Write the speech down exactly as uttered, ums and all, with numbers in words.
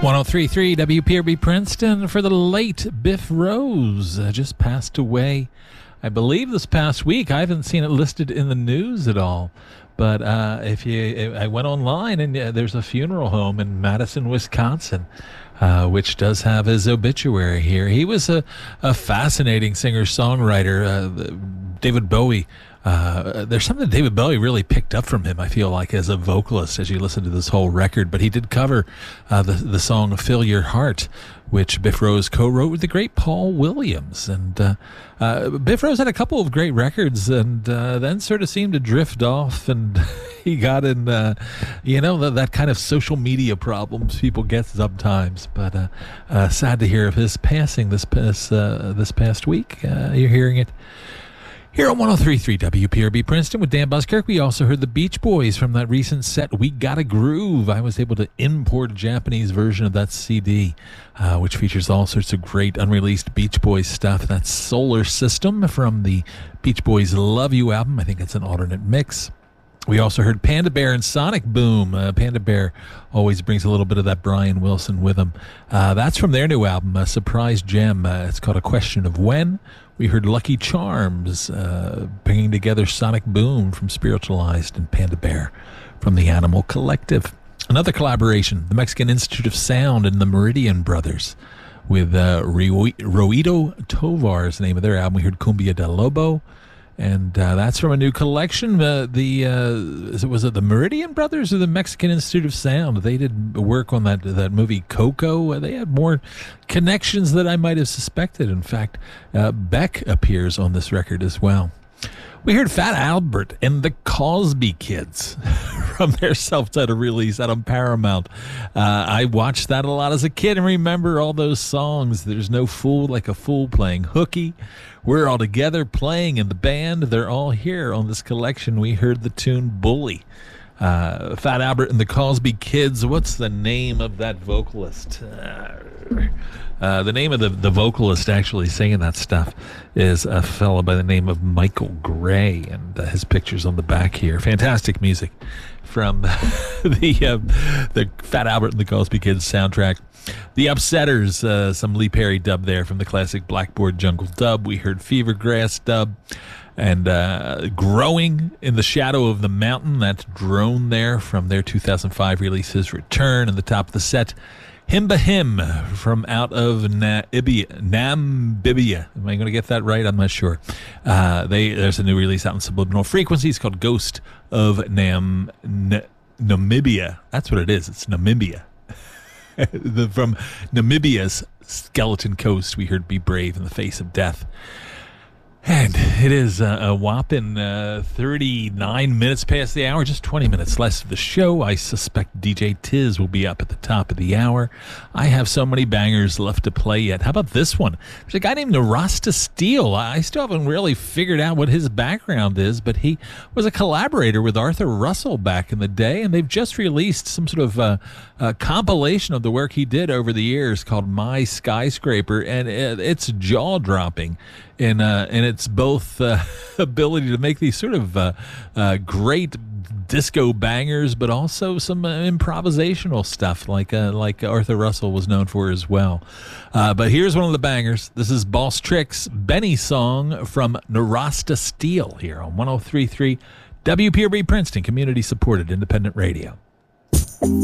one oh three point three W P R B Princeton for the late Biff Rose. Uh, just passed away, I believe, this past week. I haven't seen it listed in the news at all. But uh, if you, I went online and uh, there's a funeral home in Madison, Wisconsin, uh, which does have his obituary here. He was a, a fascinating singer-songwriter. Uh, David Bowie. Uh, there's something David Bowie really picked up from him, I feel like, as a vocalist as you listen to this whole record. But he did cover uh, the, the song Fill Your Heart, which Biff Rose co-wrote with the great Paul Williams. And uh, uh, Biff Rose had a couple of great records and uh, then sort of seemed to drift off, and he got in, uh, you know, that, that kind of social media problems people get sometimes. But uh, uh, sad to hear of his passing this past, uh, this past week. Uh, you're hearing it here on one oh three point three W P R B Princeton with Dan Buskirk. We also heard the Beach Boys from that recent set, We Gotta Groove. I was able to import a Japanese version of that C D, uh, which features all sorts of great unreleased Beach Boys stuff. That's Solar System from the Beach Boys Love You album. I think it's an alternate mix. We also heard Panda Bear and Sonic Boom. Uh, Panda Bear always brings a little bit of that Brian Wilson with him. Uh, that's from their new album, a surprise gem. Uh, it's called A Question of When. We heard Lucky Charms uh, bringing together Sonic Boom from Spiritualized and Panda Bear from the Animal Collective. Another collaboration, the Mexican Institute of Sound and the Meridian Brothers with uh, Roito Tovar is the name of their album. We heard Cumbia del Lobo. And uh, that's from a new collection. Uh, the uh, was it the Meridian Brothers or the Mexican Institute of Sound? They did work on that that movie Coco. Uh, they had more connections than I might have suspected. In fact, uh, Beck appears on this record as well. We heard Fat Albert and the Cosby Kids from their self-titled release out on Paramount. Uh, I watched that a lot as a kid and remember all those songs. There's no fool like a fool playing hooky. We're all together playing in the band. They're all here on this collection. We heard the tune Bully. Uh, Fat Albert and the Cosby Kids. What's the name of that vocalist? Uh, uh, the name of the, the vocalist actually singing that stuff is a fellow by the name of Michael Gray, and uh, his picture's on the back here. Fantastic music from the uh, the Fat Albert and the Cosby Kids soundtrack. The Upsetters, uh, some Lee Perry dub there from the classic Blackboard Jungle dub. We heard Fevergrass dub. And uh, Growing in the Shadow of the Mountain, that's Drone there from their two thousand five release, His Return. And the top of the set, Himba Him from out of Namibia. Namibia. Am I going to get that right? I'm not sure. Uh, they There's a new release out in Subliminal Frequencies called Ghost of Nam N- Namibia. That's what it is. It's Namibia. the, from Namibia's Skeleton Coast, we heard Be Brave in the Face of Death. And it is uh, a whopping uh, thirty-nine minutes past the hour, just twenty minutes less of the show. I suspect D J Tiz will be up at the top of the hour. I have so many bangers left to play yet. How about this one? There's a guy named Narasta Steele. I still haven't really figured out what his background is, but he was a collaborator with Arthur Russell back in the day, and they've just released some sort of uh, uh, compilation of the work he did over the years called My Skyscraper, and it, it's jaw-dropping. In, uh, in its both uh, ability to make these sort of uh, uh, great disco bangers, but also some uh, improvisational stuff like uh, like Arthur Russell was known for as well. Uh, but here's one of the bangers. This is Boss Tricks' Benny song from Narasta Steele here on one oh three point three W P R B Princeton, community-supported independent radio.